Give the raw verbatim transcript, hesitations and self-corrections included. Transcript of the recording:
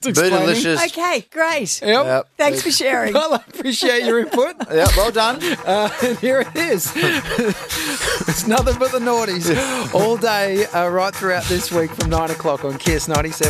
Bootylicious. Okay, great. Yep. Yep. Thanks for sharing. Well, I appreciate your input. Yeah, well done. Uh, and here it is. It's nothing but the naughties all day, uh, right throughout this week from nine o'clock on Kiss ninety-seven.